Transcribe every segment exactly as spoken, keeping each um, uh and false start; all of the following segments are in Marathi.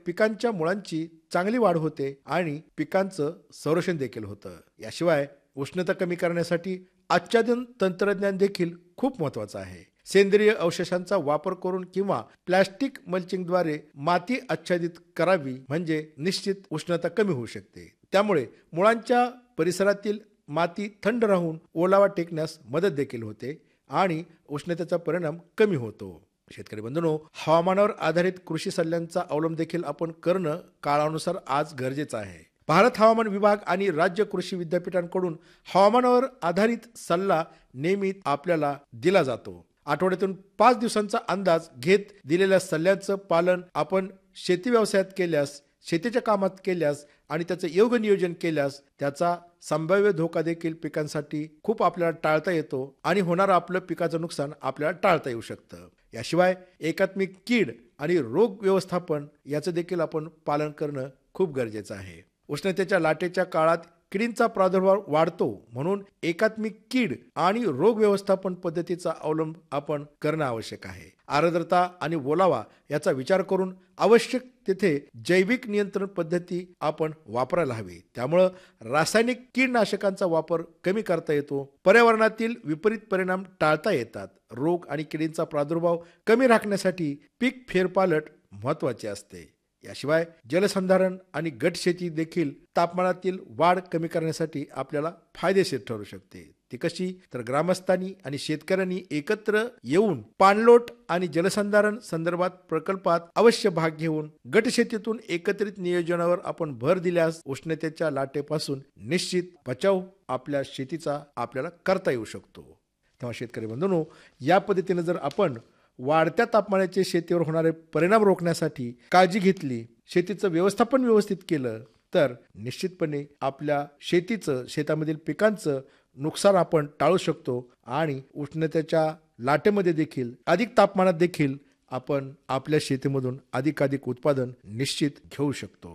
पिकांच्या मुळांची चांगली वाढ होते आणि पिकांचं संरक्षण देखील होतं. याशिवाय उष्णता कमी करण्यासाठी आच्छादन तंत्रज्ञान देखील खूप महत्वाचं आहे. सेंद्रिय अवशेषांचा वापर करून किंवा प्लास्टिक मल्चिंगद्वारे माती आच्छादित करावी म्हणजे निश्चित उष्णता कमी होऊ शकते. त्यामुळे मुळांच्या परिसरातील माती थंड राहून ओलावा टेकण्यास मदत देखील होते आणि उष्णतेचा परिणाम कमी होतो. शेतकरी बंधूंनो, हवामानावर आधारित कृषी सल्ल्यांचा अवलंब देखील आपण करणं काळानुसार आज गरजेचं आहे. भारत हवामान विभाग आणि राज्य कृषी विद्यापीठांकडून हवामानावर आधारित सल्ला नेहमी आपल्याला दिला जातो. आठवड्यातून पाच दिवसांचा अंदाज घेत दिलेल्या सल्ल्याचं पालन आपण शेती व्यवसायात केल्यास, शेतीच्या कामात केल्यास आणि त्याचं योग्य नियोजन केल्यास त्याचा संभाव्य धोका देखील पिकांसाठी खूप आपल्याला टाळता येतो आणि होणारं आपलं पिकाचं नुकसान आपल्याला टाळता येऊ शकतं. याशिवाय एकात्मिक कीड आणि रोग व्यवस्थापन याचं देखील आपण पालन करणं खूप गरजेचं आहे. उष्णतेच्या लाटेच्या काळात किडींचा प्रादुर्भाव वाढतो, म्हणून एकात्मिक कीड आणि रोग व्यवस्थापन पद्धतीचा अवलंब आपण करणं आवश्यक आहे. आर्द्रता आणि ओलावा याचा विचार करून आवश्यक तेथे जैविक नियंत्रण पद्धती आपण वापरायला हवी. त्यामुळं रासायनिक कीडनाशकांचा वापर कमी करता येतो. पर्यावरणातील विपरीत परिणाम टाळता येतात. रोग आणि किडींचा प्रादुर्भाव कमी राखण्यासाठी पीक फेरपालट महत्वाचे असते. याशिवाय जलसंधारण आणि गट शेती देखील तापमानातील वाढ कमी करण्यासाठी आपल्याला फायदेशीर ठरू शकते. ती कशी तर ग्रामस्थांनी आणि शेतकऱ्यांनी एकत्र येऊन पाणलोट आणि जलसंधारण संदर्भात प्रकल्पात अवश्य भाग घेऊन गट शेतीतून एकत्रित नियोजनावर आपण भर दिल्यास उष्णतेच्या लाटेपासून निश्चित बचाव आपल्या शेतीचा आपल्याला करता येऊ शकतो. तेव्हा शेतकरी बंधूंनो, या पद्धतीने जर आपण वाढत्या तापमानाचे शेतीवर होणारे परिणाम रोखण्यासाठी काळजी घेतली, शेतीचं व्यवस्थापन व्यवस्थित केलं तर निश्चितपणे आपल्या शेतीचं, शेतामधील पिकांचं नुकसान आपण टाळू शकतो आणि उष्णतेच्या लाटेमध्ये देखील, अधिक तापमानात देखील आपण आपल्या शेतीमधून अधिकाधिक उत्पादन निश्चित घेऊ शकतो.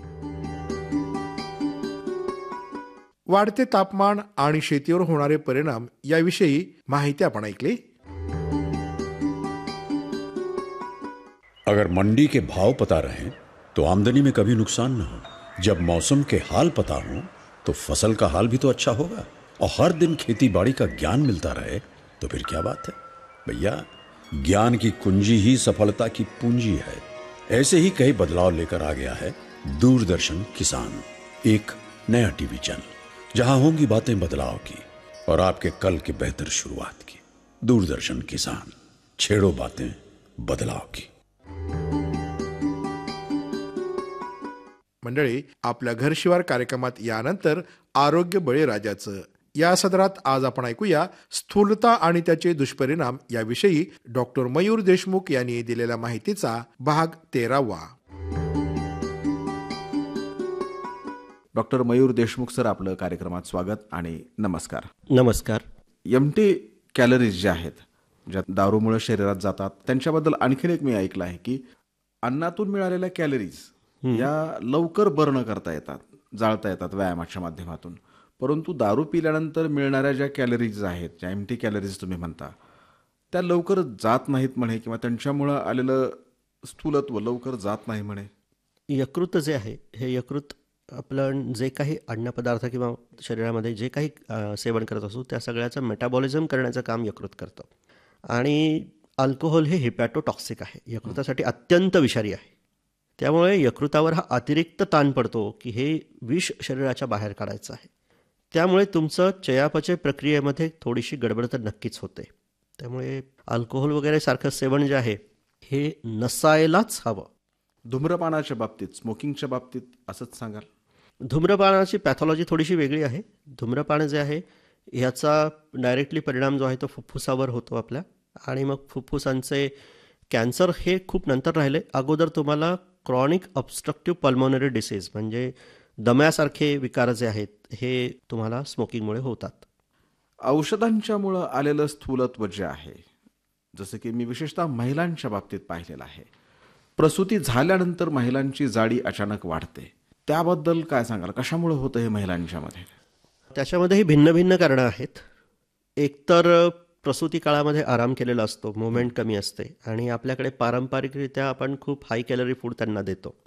वाढते तापमान आणि शेतीवर होणारे परिणाम याविषयी माहिती आपण ऐकली. अगर मंडी के भाव पता रहे तो आमदनी में कभी नुकसान न हो. जब मौसम के हाल पता हो तो फसल का हाल भी तो अच्छा होगा और हर दिन खेती बाड़ी का ज्ञान मिलता रहे तो फिर क्या बात है भैया. ज्ञान की कुंजी ही सफलता की पूंजी है. ऐसे ही कई बदलाव लेकर आ गया है दूरदर्शन किसान, एक नया टीवी चैनल जहां होंगी बातें बदलाव की और आपके कल की बेहतर शुरुआत की. दूरदर्शन किसान, छेड़ो बातें बदलाव की. मंडळी, आपल्या घरशिवार कार्यक्रमात यानंतर आरोग्य बळीराजाचं या सदरात आज आपण ऐकूया स्थूलता आणि त्याचे दुष्परिणाम याविषयी डॉक्टर मयूर देशमुख यांनी दिलेल्या माहितीचा भाग तेरावा. डॉक्टर मयूर देशमुख सर, आपलं कार्यक्रमात स्वागत आणि नमस्कार. नमस्कार. एमटी कॅलरीज ज्या आहेत, ज्या दारूमुळे शरीरात जातात, त्यांच्याबद्दल आणखीन एक मी ऐकलं आहे की अन्नातून मिळालेल्या कॅलरीज या लवकर बर्न करता येतात, जाळता येतात व्यायामाच्या माध्यमातून. परंतु दारू पिल्यानंतर मिळणाऱ्या ज्या कॅलरीज आहेत, ज्या एमटी कॅलरीज तुम्ही म्हणता, त्या लवकर जात नाहीत म्हणे, किंवा त्यांच्यामुळं आलेलं स्थूलत्व लवकर जात नाही म्हणे. यकृत जे आहे, हे यकृत आपलं जे काही अन्नपदार्थ किंवा शरीरामध्ये जे काही सेवन करत असू त्या सगळ्याचं मेटाबॉलिझम करण्याचं काम यकृत करतं. आणि अल्कोहोल हे हिपॅटोटॉक्सिक आहे, यकृतासाठी अत्यंत विषारी आहे. त्यामुळे यकृतावर हा अतिरिक्त ताण पडतो की हे विष शरीराच्या बाहेर काढायचं आहे. त्यामुळे तुमचं चयापचय प्रक्रियेमध्ये थोडीशी गडबड तर नक्कीच होते. त्यामुळे अल्कोहोल वगैरे सारखं सेवन जे आहे हे नसायलाच हवं. धूम्रपानाच्या बाबतीत, स्मोकिंगच्या बाबतीत असंच सांगाल? धूम्रपानाची पॅथॉलॉजी थोडीशी वेगळी आहे. धूम्रपान जे आहे ह्याचा डायरेक्टली परिणाम जो आहे तो फुफ्फुसावर होतो आपल्या, आणि मग फुफ्फुसांचे कॅन्सर हे खूप नंतर राहिले. अगोदर तुम्हाला क्रॉनिक ऑब्स्ट्रक्टिव्ह पल्मोनरी डिसीज म्हणजे दम्यासारखे विकार जे आहेत हे तुम्हाला स्मोकिंगमुळे होतात. औषधांच्यामुळं आलेलं स्थूलत्व जे आहे, जसं की मी विशेषतः महिलांच्या बाबतीत पाहिलेलं आहे, प्रसूती झाल्यानंतर महिलांची जाडी अचानक वाढते, त्याबद्दल काय सांगाल? कशामुळे होतं हे महिलांच्यामध्ये? त्याच्यामध्येही भिन्न भिन्न कारणं आहेत. एकतर प्रसूती काळामध्ये आराम केलेला असतो, मुवमेंट कमी असते, आणि आपल्याकडे पारंपरिकरित्या आपण खूप हाय कॅलरी फूड त्यांना देतो.